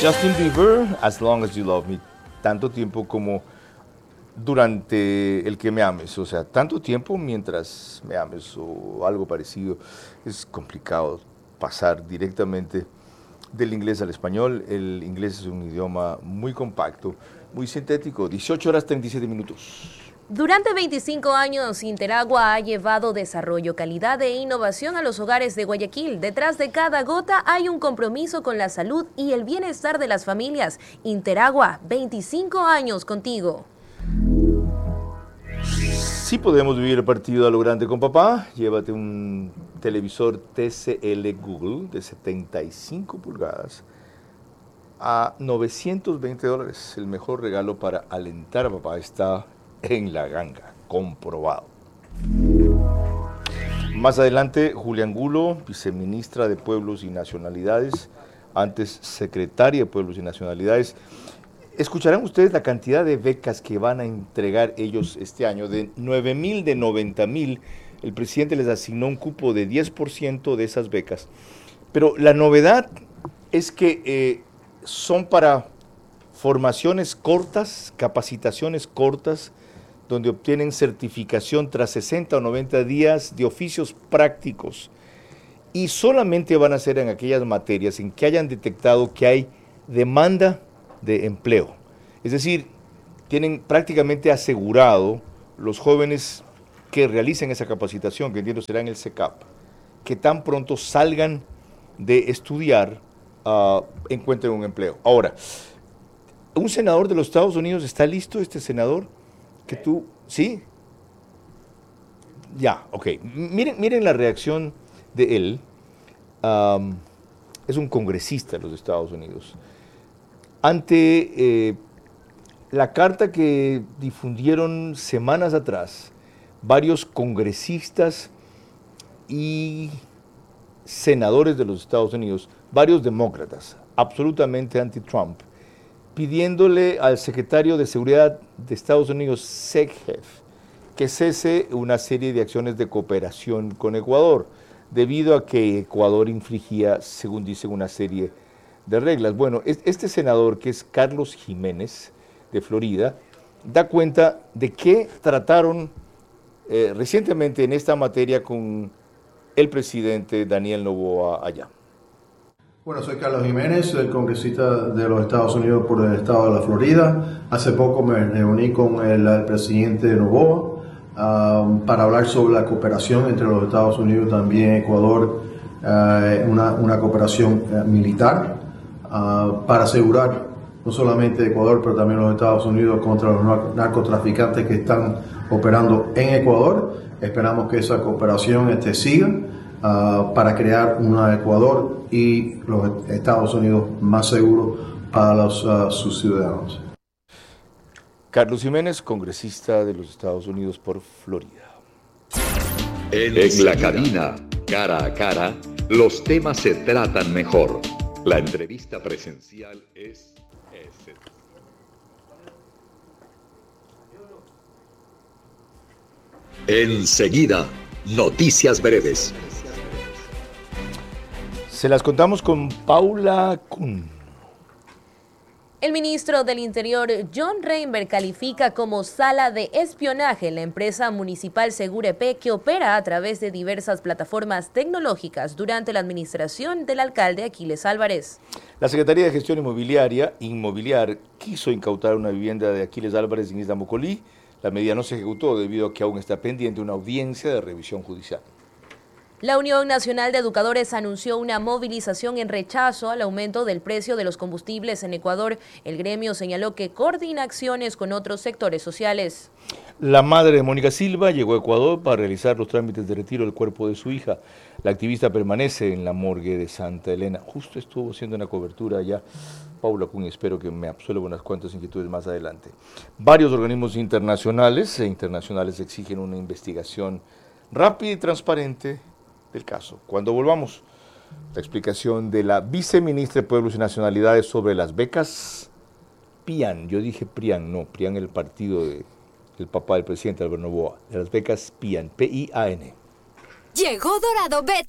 Justin Bieber, As Long As You Love Me, tanto tiempo como durante el que me ames, o sea, tanto tiempo mientras me ames o algo parecido. Es complicado pasar directamente del inglés al español. El inglés es un idioma muy compacto, muy sintético. 18 horas 37 minutos. Durante 25 años, Interagua ha llevado desarrollo, calidad e innovación a los hogares de Guayaquil. Detrás de cada gota hay un compromiso con la salud y el bienestar de las familias. Interagua, 25 años contigo. Si podemos vivir el partido a lo grande con papá, llévate un televisor TCL Google de 75 pulgadas a $920. El mejor regalo para alentar a papá está en la ganga, comprobado. Más adelante, Julia Angulo, viceministra de Pueblos y Nacionalidades, antes secretaria de Pueblos y Nacionalidades. Escucharán ustedes la cantidad de becas que van a entregar ellos este año, de 9,000, de 90,000. El presidente les asignó un cupo de 10% de esas becas. Pero la novedad es que son para formaciones cortas, capacitaciones cortas, donde obtienen certificación tras 60 o 90 días de oficios prácticos. Y solamente van a ser en aquellas materias en que hayan detectado que hay demanda de empleo. Es decir, tienen prácticamente asegurado los jóvenes que realicen esa capacitación, que entiendo será en el SECAP, que tan pronto salgan de estudiar, encuentren un empleo. Ahora, un senador de los Estados Unidos, ¿está listo este senador? Que tú, ¿sí? Ya, ok. Miren la reacción de él. Es un congresista de los Estados Unidos. Ante la carta que difundieron semanas atrás varios congresistas y senadores de los Estados Unidos, varios demócratas, absolutamente anti-Trump, pidiéndole al secretario de Seguridad de Estados Unidos, SecGef, que cese una serie de acciones de cooperación con Ecuador, debido a que Ecuador infringía, según dicen, una serie de reglas. Bueno, este senador, que es Carlos Jiménez, de Florida, da cuenta de que trataron recientemente en esta materia con el presidente Daniel Noboa allá. Bueno, soy Carlos Jiménez, el congresista de los Estados Unidos por el estado de la Florida. Hace poco me reuní con el presidente Noboa para hablar sobre la cooperación entre los Estados Unidos y también Ecuador, una cooperación militar para asegurar no solamente Ecuador, pero también los Estados Unidos contra los narcotraficantes que están operando en Ecuador. Esperamos que esa cooperación siga para crear un Ecuador y los Estados Unidos más seguros para sus ciudadanos. Carlos Jiménez, congresista de los Estados Unidos por Florida. En la cabina, cara a cara, los temas se tratan mejor. La entrevista presencial es... Enseguida, noticias breves. Se las contamos con Paula Kuhn. El ministro del Interior, John Reinberg, califica como sala de espionaje la empresa municipal Segurep, que opera a través de diversas plataformas tecnológicas durante la administración del alcalde Aquiles Álvarez. La Secretaría de Gestión Inmobiliar quiso incautar una vivienda de Aquiles Álvarez en Isla Mocolí. La medida no se ejecutó debido a que aún está pendiente una audiencia de revisión judicial. La Unión Nacional de Educadores anunció una movilización en rechazo al aumento del precio de los combustibles en Ecuador. El gremio señaló que coordina acciones con otros sectores sociales. La madre de Mónica Silva llegó a Ecuador para realizar los trámites de retiro del cuerpo de su hija. La activista permanece en la morgue de Santa Elena. Justo estuvo haciendo una cobertura allá. Paula Kuhn, espero que me absuelva unas cuantas inquietudes más adelante. Varios organismos internacionales exigen una investigación rápida y transparente del caso. Cuando volvamos, la explicación de la viceministra de Pueblos y Nacionalidades sobre las becas PIAN. Yo dije PRIAN, no, PRIAN el partido del papá del presidente Álvaro Noboa, de las becas PIAN, P-I-A-N. Llegó Dorado Beta.